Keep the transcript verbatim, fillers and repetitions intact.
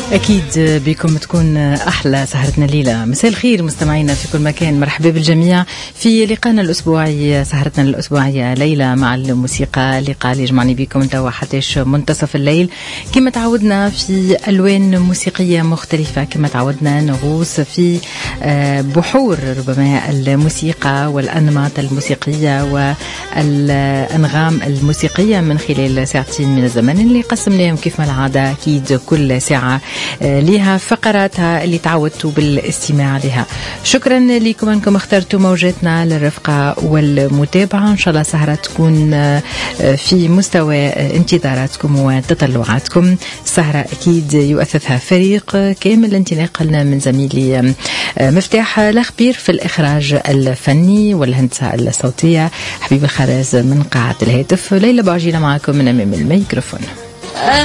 أكيد بكم تكون أحلى سهرتنا الليلة. مساء الخير مستمعينا في كل مكان، مرحبا بالجميع في لقاءنا الأسبوعي، سهرتنا الأسبوعية ليلة مع الموسيقى، لقاء اللي يجمعني بكم انتوا حتىش منتصف الليل كما تعودنا في ألوان موسيقية مختلفة، كما تعودنا نغوص في بحور ربما الموسيقى والأنماط الموسيقية والأنغام الموسيقية من خلال ساعتين من الزمن اللي قسمناهم كيف ما العادة. أكيد كل ساعة لها فقراتها اللي تعودتوا بالاستماع لها. شكرا لكم أنكم اخترتوا موجاتنا للرفقة والمتابعة. إن شاء الله سهرة تكون في مستوى انتظاراتكم وتطلعاتكم. السهرة أكيد يؤثثها فريق كامل انطلاقا من زميلي مفتاح الأخبير في الإخراج الفني والهندسة الصوتية حبيب الخراز من قاعة الهاتف. ليلى باجينا معكم من أمام الميكروفون.